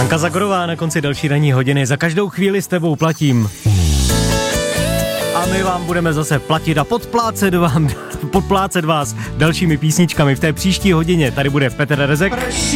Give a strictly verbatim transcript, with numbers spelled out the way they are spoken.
Hanka Zagorová na konci další ranní hodiny. Za každou chvíli s tebou platím. A my vám budeme zase platit a podplácet, vám, podplácet vás dalšími písničkami. V té příští hodině tady bude Petr Rezek.